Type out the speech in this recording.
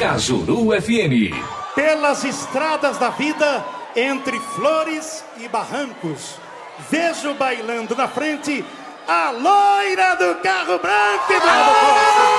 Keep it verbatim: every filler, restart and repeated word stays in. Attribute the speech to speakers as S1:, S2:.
S1: Cajuru F M.
S2: Pelas estradas da vida, entre flores e barrancos, vejo bailando na frente a loira do carro branco e do